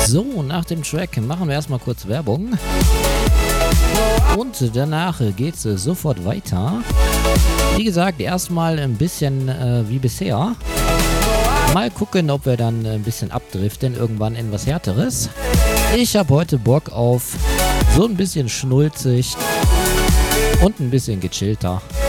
So, nach dem Track machen wir erstmal kurz Werbung. Und danach geht's sofort weiter. Wie gesagt, erstmal ein bisschen wie bisher. Mal gucken, ob wir dann ein bisschen abdriften, irgendwann in was Härteres. Ich habe heute Bock auf so ein bisschen schnulzig und ein bisschen gechillter.